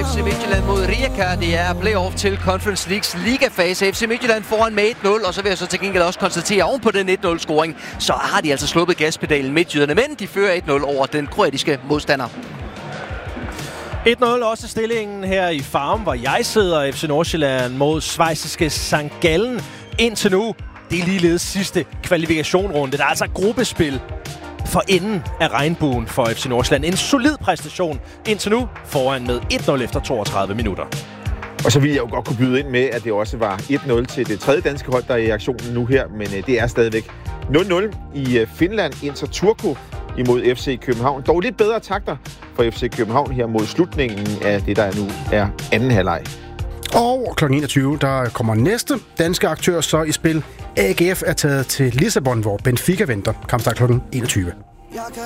FC Midtjylland mod Rijeka. Det er playoff til Conference Leagues ligafase. FC Midtjylland foran med 1-0, og så vil jeg så til gengæld også konstatere, oven på den 1-0-scoring, så har de altså sluppet gaspedalen midtjyderne, men de fører 1-0 over den kroatiske modstander. 1-0 også stillingen her i Farum, hvor jeg sidder. FC Nordsjælland mod schweiziske St. Gallen. Indtil nu, det er ligeledes sidste kvalifikationrunde. Der er altså gruppespil for enden af regnbuen for FC Nordsjælland. En solid præstation indtil nu, foran med 1-0 efter 32 minutter. Og så ville jeg jo godt kunne byde ind med, at det også var 1-0 til det tredje danske hold, der er i aktionen nu her, men det er stadigvæk 0-0 i Finland. Inter Turku imod FC København. Dog lidt bedre takter for FC København her mod slutningen af det, der nu er anden halvleg. Og kl. 21, der kommer næste danske aktør så i spil. AGF er taget til Lissabon, hvor Benfica venter. Kampstart kl. 21.